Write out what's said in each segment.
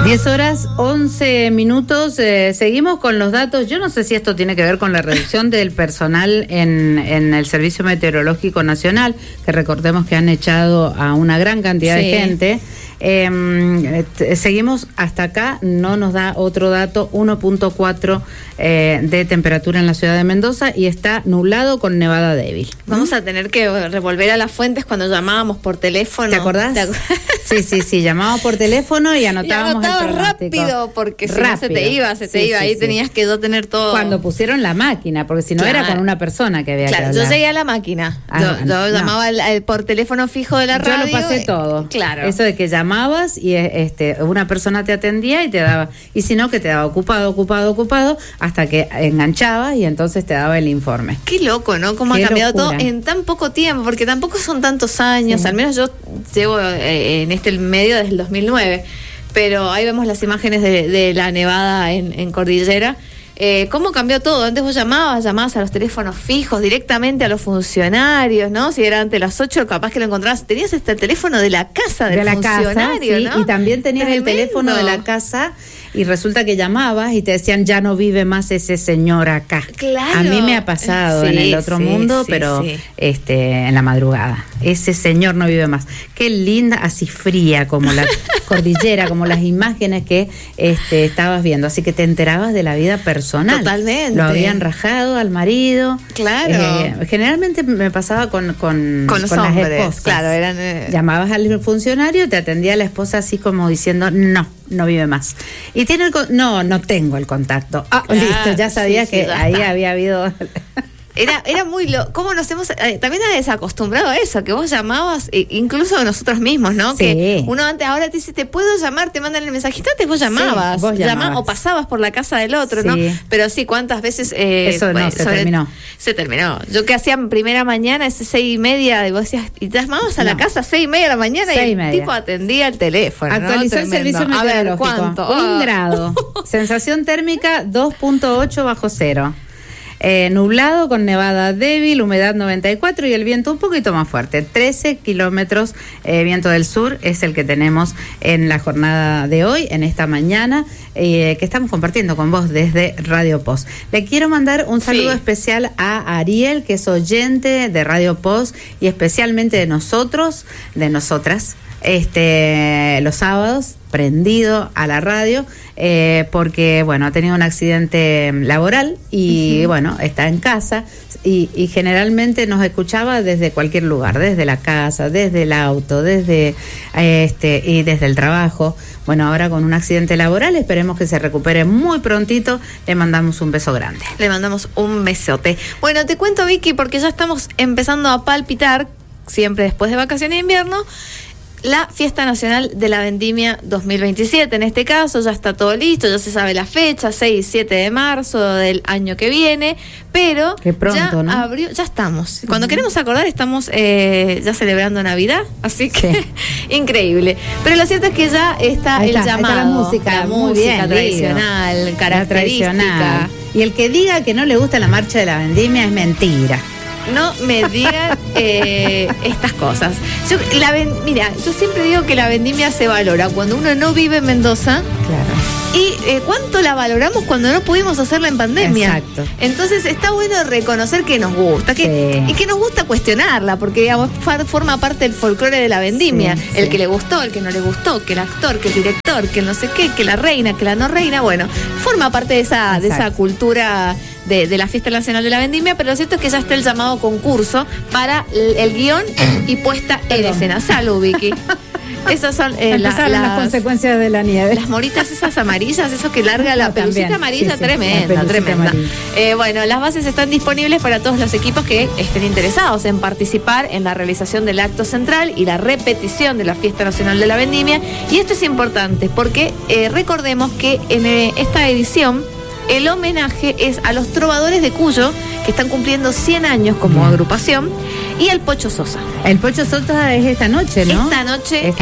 10:11. Seguimos con los datos. Yo no sé si esto tiene que ver con la reducción del personal en el Servicio Meteorológico Nacional, que recordemos que han echado a una gran cantidad de gente. Seguimos hasta acá, no nos da otro dato, 1.4 de temperatura en la ciudad de Mendoza y está nublado con nevada débil. Vamos a tener que revolver a las fuentes cuando llamábamos por teléfono. ¿Te acordás? Sí, llamábamos por teléfono y anotábamos el pronóstico. Rápido, porque si no se te iba. Ahí tenías que tener todo. Cuando pusieron la máquina, porque si no era con una persona que había que hablar. Yo llegué a la máquina. Yo llamaba por teléfono fijo de la radio. Yo lo pasé todo. Claro. Eso de que llamabas y una persona te atendía y te daba, y si no, que te daba ocupado, hasta que enganchabas y entonces te daba el informe. Qué loco, ¿no? Cómo ha cambiado todo en tan poco tiempo, porque tampoco son tantos años, al menos yo llevo en el medio desde el 2009, pero ahí vemos las imágenes de la nevada en Cordillera. ¿Cómo cambió todo? Antes vos llamabas a los teléfonos fijos, directamente a los funcionarios, ¿no? Si era antes las 8, capaz que lo encontrabas. Tenías hasta el teléfono de la casa del funcionario, sí, ¿no? Y también tenías el teléfono de la casa y resulta que llamabas y te decían, ya no vive más ese señor acá. Claro. A mí me ha pasado en el otro mundo, pero en la madrugada. Ese señor no vive más. Qué linda, así fría como la cordillera, como las imágenes que estabas viendo. Así que te enterabas de la vida personal. Totalmente. Lo habían rajado al marido. Claro. Generalmente me pasaba con los las hombres. esposas. Claro, llamabas al funcionario, te atendía la esposa así como diciendo, no vive más. Y tiene no tengo el contacto. Listo, ya sabía que ahí había habido... Era muy ¿cómo nos hemos también desacostumbrado a eso, que vos llamabas, incluso nosotros mismos, ¿no? Sí. Que uno antes, ahora te dice, te puedo llamar, te mandan el mensajito, antes vos llamabas, o pasabas por la casa del otro, ¿no? Pero sí, cuántas veces se terminó. Yo que hacía en primera mañana, ese 6:30, y vos decías, y te llamabas a la casa 6:30 de la mañana, y el tipo atendía el teléfono. Actualizó el servicio meteorológico. ¿Cuánto? 1 grado. Sensación térmica 2.8 bajo cero. Nublado con nevada débil, humedad 94 y el viento un poquito más fuerte, 13 kilómetros, viento del sur es el que tenemos en la jornada de hoy, en esta mañana, que estamos compartiendo con vos desde Radio Post. Le quiero mandar un saludo especial a Ariel, que es oyente de Radio Post y especialmente de nosotras, los sábados, prendido a la radio, porque ha tenido un accidente laboral y está en casa y generalmente nos escuchaba desde cualquier lugar, desde la casa, desde el auto, desde y desde el trabajo. Ahora con un accidente laboral, esperemos que se recupere muy prontito. Le mandamos un beso grande. Le mandamos un besote. Bueno, te cuento, Vicky, porque ya estamos empezando a palpitar, siempre después de vacaciones de invierno, la Fiesta Nacional de la Vendimia 2027. En este caso ya está todo listo, ya se sabe la fecha, 6 y 7 de marzo del año que viene, pero qué pronto, ya ¿no? abrió, ya estamos. Cuando queremos acordar estamos ya celebrando Navidad, así que increíble. Pero lo cierto es que ya está el llamado. Está la música tradicional, característica. Tradicional. Y el que diga que no le gusta la marcha de la Vendimia es mentira. No me digan estas cosas. Mira, yo siempre digo que la vendimia se valora cuando uno no vive en Mendoza. Claro. Y cuánto la valoramos cuando no pudimos hacerla en pandemia. Exacto. Entonces está bueno reconocer que nos gusta, y que nos gusta cuestionarla, porque digamos forma parte del folclore de la vendimia. El que le gustó, el que no le gustó, que el actor, que el director, que el no sé qué, que la reina, que la no reina, forma parte de esa cultura de la Fiesta Nacional de la Vendimia, pero lo cierto es que ya está el llamado concurso para el guión y puesta en escena. Salud, Vicky. Esas son las consecuencias de la nieve. Las moritas esas amarillas, eso que larga la pelucita amarilla, tremenda. Las bases están disponibles para todos los equipos que estén interesados en participar en la realización del acto central y la repetición de la Fiesta Nacional de la Vendimia. Y esto es importante porque recordemos que en esta edición el homenaje es a los trovadores de Cuyo, que están cumpliendo 100 años como agrupación, y al Pocho Sosa. El Pocho Sosa es esta noche, ¿no? Esta noche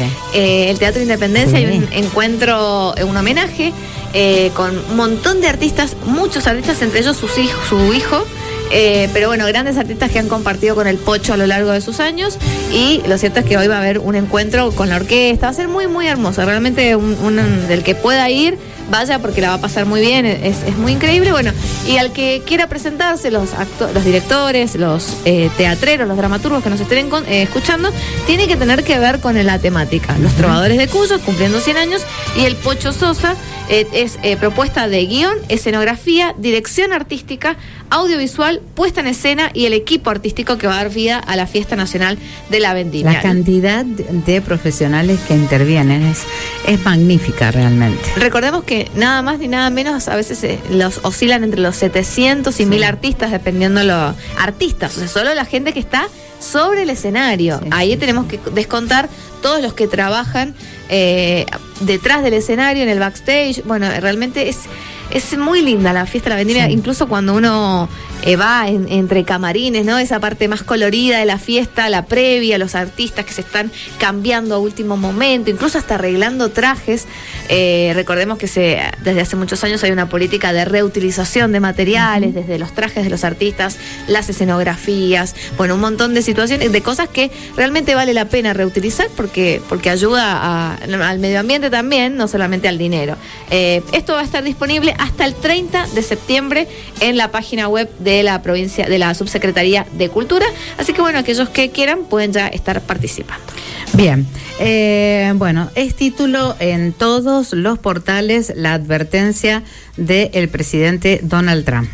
el Teatro Independencia hay un encuentro, un homenaje con un montón de artistas, muchos artistas, entre ellos su hijo, Pero bueno, grandes artistas que han compartido con el Pocho a lo largo de sus años, y lo cierto es que hoy va a haber un encuentro con la orquesta, va a ser muy, muy hermoso, realmente del que pueda ir, vaya, porque la va a pasar muy bien, es muy increíble. Bueno, y al que quiera presentarse, los directores, los teatreros, los dramaturgos que nos estén escuchando, tiene que tener que ver con la temática. Los Trovadores de Cuyo, cumpliendo 100 años, y el Pocho Sosa, es propuesta de guión, escenografía, dirección artística, audiovisual, puesta en escena y el equipo artístico que va a dar vida a la Fiesta Nacional de la Vendimia. La cantidad de profesionales que intervienen es magnífica realmente. Recordemos que nada más ni nada menos, a veces los oscilan entre los 700 y 1000 artistas, dependiendo los artistas, o sea, solo la gente que está sobre el escenario. Sí. Ahí tenemos que descontar todos los que trabajan detrás del escenario, en el backstage. Bueno, realmente es muy linda la Fiesta de la Vendimia, sí. Incluso cuando uno va entre camarines, ¿no? Esa parte más colorida de la fiesta, la previa, los artistas que se están cambiando a último momento, incluso hasta arreglando trajes. Recordemos que desde hace muchos años hay una política de reutilización de materiales, desde los trajes de los artistas, las escenografías, bueno, un montón de situaciones, de cosas que realmente vale la pena reutilizar porque ayuda al medio ambiente también, no solamente al dinero. Esto va a estar disponible hasta el 30 de septiembre en la página web de la provincia, de la Subsecretaría de Cultura, así que bueno, aquellos que quieran pueden ya estar participando. Bien, bueno, es título en todos los portales la advertencia del presidente Donald Trump,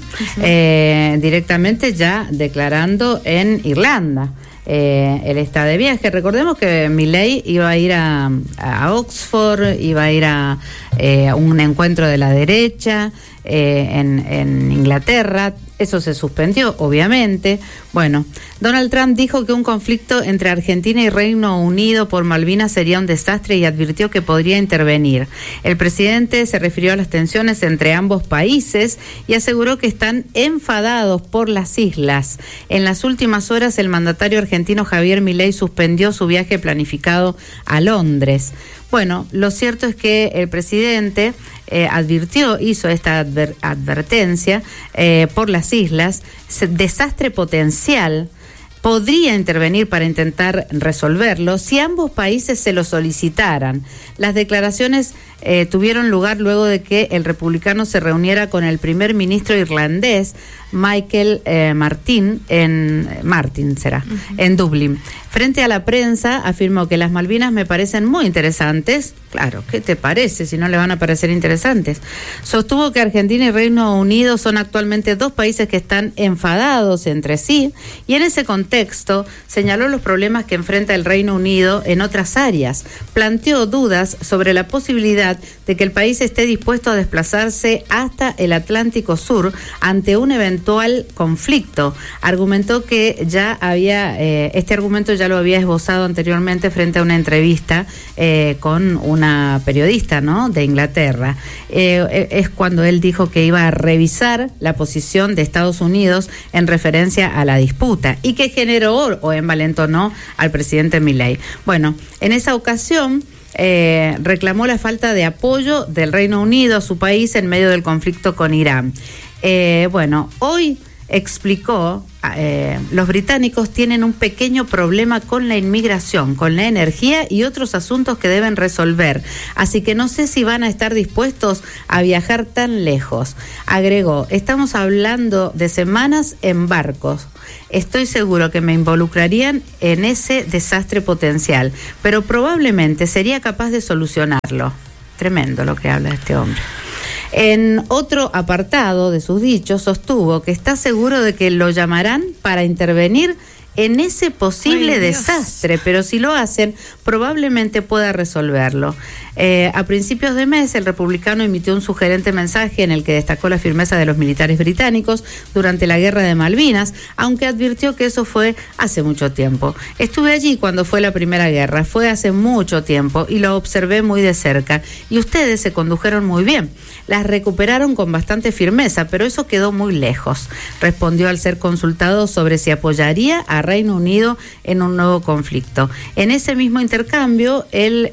directamente ya declarando en Irlanda. Él está de viaje. Recordemos que Milei iba a ir a Oxford, iba a ir a un encuentro de la derecha en Inglaterra. Eso se suspendió, obviamente. Bueno, Donald Trump dijo que un conflicto entre Argentina y Reino Unido por Malvinas sería un desastre y advirtió que podría intervenir. El presidente se refirió a las tensiones entre ambos países y aseguró que están enfadados por las islas. En las últimas horas, el mandatario argentino Javier Milei suspendió su viaje planificado a Londres. Bueno, lo cierto es que el presidente hizo esta advertencia por las islas, desastre potencial, podría intervenir para intentar resolverlo si ambos países se lo solicitaran. Las declaraciones tuvieron lugar luego de que el republicano se reuniera con el primer ministro irlandés, Michael Martin, en Dublín. Frente a la prensa, afirmó que las Malvinas me parecen muy interesantes. Claro, ¿qué te parece si no le van a parecer interesantes? Sostuvo que Argentina y Reino Unido son actualmente dos países que están enfadados entre sí, y en ese contexto señaló los problemas que enfrenta el Reino Unido en otras áreas. Planteó dudas sobre la posibilidad de que el país esté dispuesto a desplazarse hasta el Atlántico Sur ante un eventual conflicto. Argumentó que este argumento ya lo había esbozado anteriormente frente a una entrevista con una periodista, ¿no?, de Inglaterra. Es cuando él dijo que iba a revisar la posición de Estados Unidos en referencia a la disputa y que generó o envalentonó al presidente Milei. Bueno, en esa ocasión reclamó la falta de apoyo del Reino Unido a su país en medio del conflicto con Irán. Bueno, hoy explicó, los británicos tienen un pequeño problema con la inmigración, con la energía y otros asuntos que deben resolver, así que no sé si van a estar dispuestos a viajar tan lejos. Agregó, estamos hablando de semanas en barcos. Estoy seguro que me involucrarían en ese desastre potencial, pero probablemente sería capaz de solucionarlo. Tremendo lo que habla este hombre. En otro apartado de sus dichos, sostuvo que está seguro de que lo llamarán para intervenir en ese posible desastre, pero si lo hacen, probablemente pueda resolverlo. A principios de mes, el republicano emitió un sugerente mensaje en el que destacó la firmeza de los militares británicos durante la guerra de Malvinas, aunque advirtió que eso fue hace mucho tiempo. Estuve allí cuando fue la primera guerra, fue hace mucho tiempo y lo observé muy de cerca, y ustedes se condujeron muy bien. Las recuperaron con bastante firmeza, pero eso quedó muy lejos. Respondió al ser consultado sobre si apoyaría a a Reino Unido en un nuevo conflicto. En ese mismo intercambio,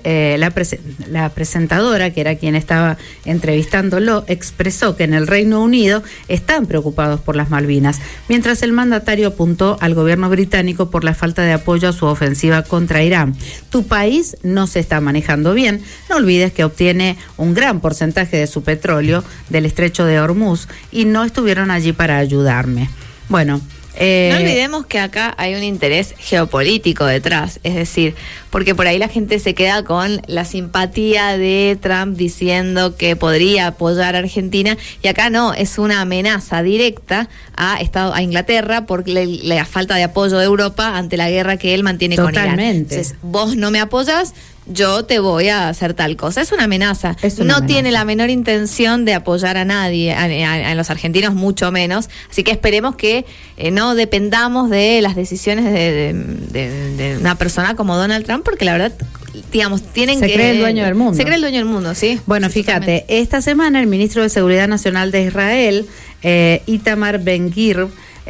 la presentadora, que era quien estaba entrevistándolo, expresó que en el Reino Unido están preocupados por las Malvinas, mientras el mandatario apuntó al gobierno británico por la falta de apoyo a su ofensiva contra Irán. Tu país no se está manejando bien. No olvides que obtiene un gran porcentaje de su petróleo del estrecho de Hormuz y no estuvieron allí para ayudarme. Bueno, no olvidemos que acá hay un interés geopolítico detrás, es decir, porque por ahí la gente se queda con la simpatía de Trump diciendo que podría apoyar a Argentina, y acá no, es una amenaza directa a Inglaterra por la falta de apoyo de Europa ante la guerra que él mantiene con Irán. Entonces, vos no me apoyas, yo te voy a hacer tal cosa. Es una amenaza. Tiene la menor intención de apoyar a nadie, a los argentinos mucho menos. Así que esperemos que no dependamos de las decisiones de una persona como Donald Trump, porque la verdad, digamos, se cree el dueño del mundo. Se cree el dueño del mundo, sí. Bueno, fíjate, esta semana el ministro de Seguridad Nacional de Israel, Itamar Ben-Gvir,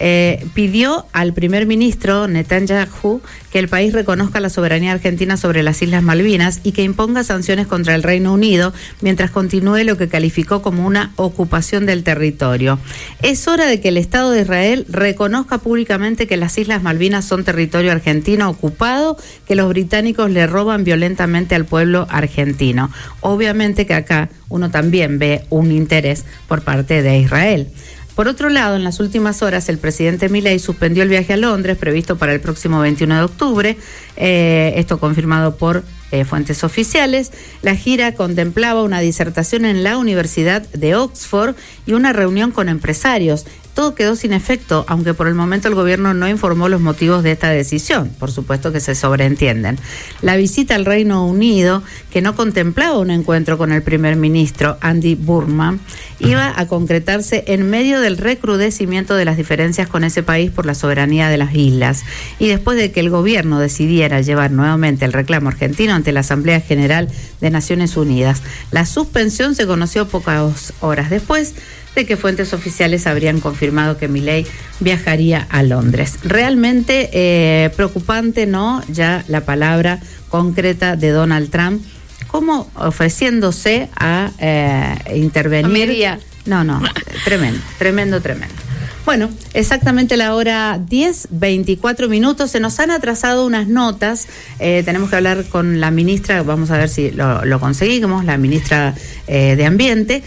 pidió al primer ministro Netanyahu que el país reconozca la soberanía argentina sobre las Islas Malvinas y que imponga sanciones contra el Reino Unido mientras continúe lo que calificó como una ocupación del territorio. Es hora de que el Estado de Israel reconozca públicamente que las Islas Malvinas son territorio argentino ocupado, que los británicos le roban violentamente al pueblo argentino. Obviamente que acá uno también ve un interés por parte de Israel. Por otro lado, en las últimas horas, el presidente Milei suspendió el viaje a Londres previsto para el próximo 21 de octubre, esto confirmado por fuentes oficiales. La gira contemplaba una disertación en la Universidad de Oxford y una reunión con empresarios. Todo quedó sin efecto, aunque por el momento el gobierno no informó los motivos de esta decisión. Por supuesto que se sobreentienden. La visita al Reino Unido, que no contemplaba un encuentro con el primer ministro Andy Burnham, iba a concretarse en medio del recrudecimiento de las diferencias con ese país por la soberanía de las islas. Y después de que el gobierno decidiera llevar nuevamente el reclamo argentino ante la Asamblea General de Naciones Unidas. La suspensión se conoció pocas horas después de que fuentes oficiales habrían confirmado que Milei viajaría a Londres. Realmente preocupante, ¿no? Ya la palabra concreta de Donald Trump, como ofreciéndose a intervenir. No, tremendo. Bueno, exactamente la hora 10:24. Se nos han atrasado unas notas. Tenemos que hablar con la ministra, vamos a ver si lo conseguimos, la ministra de Ambiente.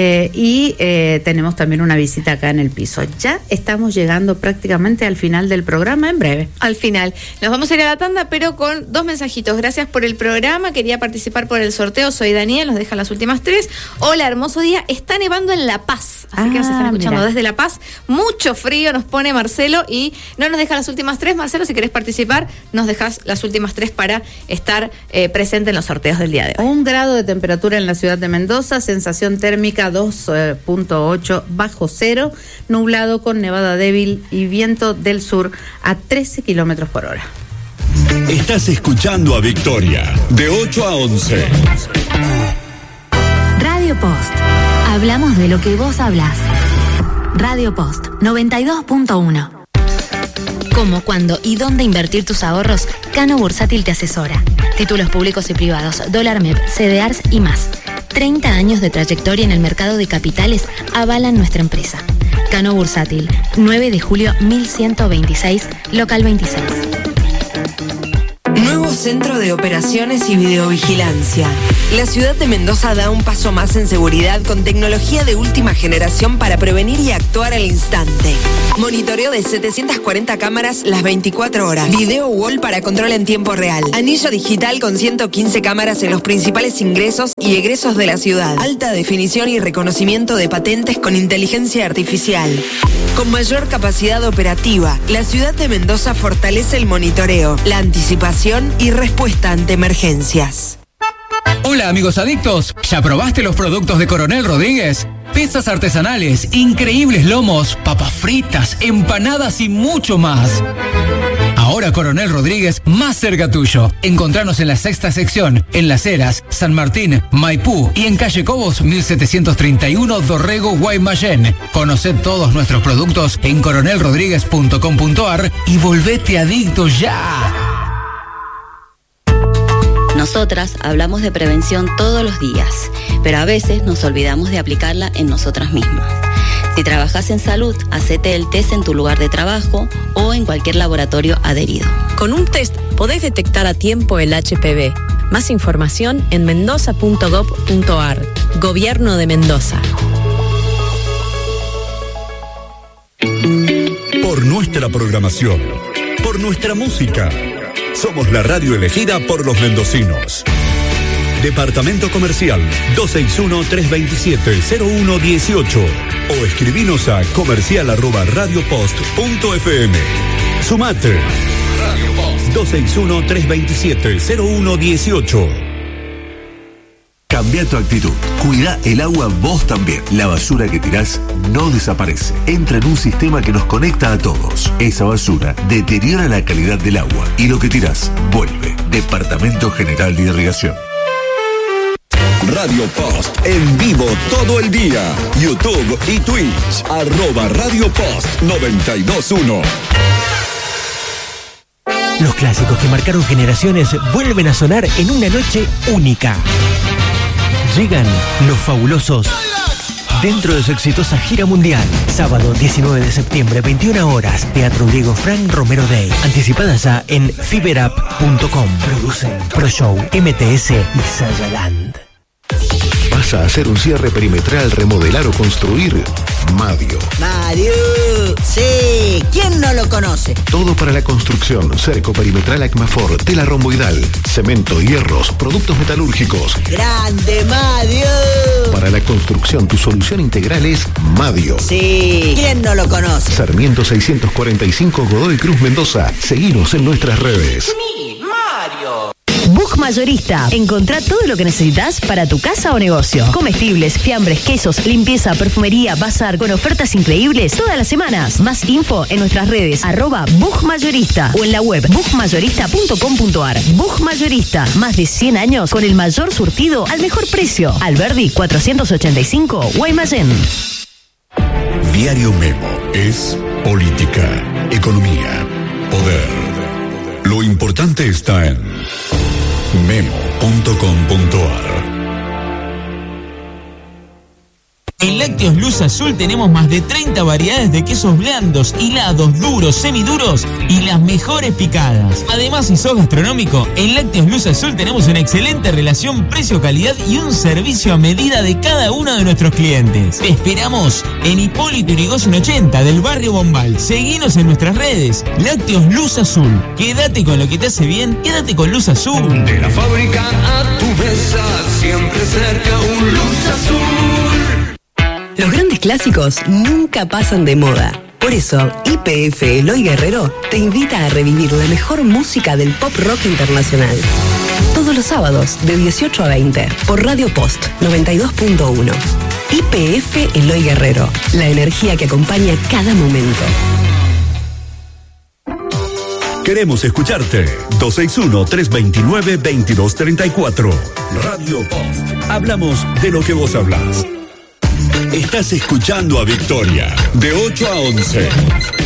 Y tenemos también una visita acá en el piso. Ya estamos llegando prácticamente al final del programa, en breve. Al final. Nos vamos a ir a la tanda, pero con 2 mensajitos. Gracias por el programa. Quería participar por el sorteo. Soy Daniel, nos dejan las últimas 3. Hola, hermoso día. Está nevando en La Paz. Así que nos están escuchando desde La Paz. Mucho frío nos pone Marcelo y no nos deja las últimas 3. Marcelo, si querés participar, nos dejas las últimas 3 para estar presente en los sorteos del día de hoy. 1 grado de temperatura en la ciudad de Mendoza, sensación térmica 2.8 bajo cero, nublado con nevada débil y viento del sur a 13 kilómetros por hora. Estás escuchando a Victoria, de 8 a 11. Radio Post. Hablamos de lo que vos hablás. Radio Post 92.1. Cómo, cuándo y dónde invertir tus ahorros, Cano Bursátil te asesora. Títulos públicos y privados, dólar MEP, CDRs y más. 30 años de trayectoria en el mercado de capitales avalan nuestra empresa. Cano Bursátil, 9 de julio 1126, local 26. Nuevo Centro de Operaciones y Videovigilancia. La ciudad de Mendoza da un paso más en seguridad con tecnología de última generación para prevenir y actuar al instante. Monitoreo de 740 cámaras las 24 horas. Video wall para control en tiempo real. Anillo digital con 115 cámaras en los principales ingresos y egresos de la ciudad. Alta definición y reconocimiento de patentes con inteligencia artificial. Con mayor capacidad operativa, la ciudad de Mendoza fortalece el monitoreo, la anticipación y respuesta ante emergencias. Hola amigos adictos, ¿ya probaste los productos de Coronel Rodríguez? Pizzas artesanales, increíbles lomos, papas fritas, empanadas y mucho más. Ahora Ahora Coronel Rodríguez, más cerca tuyo. Encontranos en la sexta sección, en Las Heras, San Martín, Maipú y en calle Cobos 1731 Dorrego, Guaymallén. Conoced todos nuestros productos en coronelrodríguez.com.ar y volvete adicto ya. Nosotras hablamos de prevención todos los días, pero a veces nos olvidamos de aplicarla en nosotras mismas. Si trabajas en salud, hacete el test en tu lugar de trabajo o en cualquier laboratorio adherido. Con un test podés detectar a tiempo el HPV. Más información en mendoza.gov.ar. Gobierno de Mendoza. Por nuestra programación, por nuestra música, somos la radio elegida por los mendocinos. Departamento Comercial 261-327-0118 o escribinos a comercial@radiopost.fm. Sumate. Radio Post 261-327-0118. Cambia tu actitud. Cuida el agua vos también. La basura que tirás no desaparece. Entra en un sistema que nos conecta a todos. Esa basura deteriora la calidad del agua y lo que tirás vuelve. Departamento General de Irrigación. Radio Post en vivo todo el día. YouTube y Twitch. @Radio Post 921. Los clásicos que marcaron generaciones vuelven a sonar en una noche única. Llegan Los Fabulosos dentro de su exitosa gira mundial. Sábado 19 de septiembre, 21 horas, Teatro Diego Frank Romero Day. Anticipadas ya en fiberapp.com. Producen ProShow, MTS y Sayaland. ¿Vas a hacer un cierre perimetral, remodelar o construir? Madio. Madio, sí, ¿quién no lo conoce? Todo para la construcción, cerco perimetral Acmafor, tela romboidal, cemento, hierros, productos metalúrgicos. ¡Grande, Madio! Para la construcción, tu solución integral es Madio. Sí, ¿quién no lo conoce? Sarmiento 645, Godoy Cruz, Mendoza. Seguinos en nuestras redes. Mario. Bug Mayorista. Encontrá todo lo que necesitas para tu casa o negocio. Comestibles, fiambres, quesos, limpieza, perfumería, bazar, con ofertas increíbles todas las semanas. Más info en nuestras redes @Bug Mayorista o en la web bugmayorista.com.ar. Bug Mayorista. Más de 100 años con el mayor surtido al mejor precio. Alberdi 485, Guaymallén. Diario Memo es política, economía, poder. Lo importante está en memo.com.ar. En Lácteos Luz Azul tenemos más de 30 variedades de quesos blandos, hilados, duros, semiduros y las mejores picadas. Además, si sos gastronómico, en Lácteos Luz Azul tenemos una excelente relación precio-calidad y un servicio a medida de cada uno de nuestros clientes. Te esperamos en Hipólito Yrigoyen 80 del barrio Bombal. Seguinos en nuestras redes. Lácteos Luz Azul. Quédate con lo que te hace bien, quédate con Luz Azul. De la fábrica a tu mesa, siempre cerca un Luz Azul. Los grandes clásicos nunca pasan de moda. Por eso, YPF Eloy Guerrero te invita a revivir la mejor música del pop rock internacional. Todos los sábados, de 18 a 20, por Radio Post 92.1. YPF Eloy Guerrero, la energía que acompaña cada momento. Queremos escucharte. 261-329-2234. Radio Post. Hablamos de lo que vos hablás. Estás escuchando a Victoria, de 8 a 11.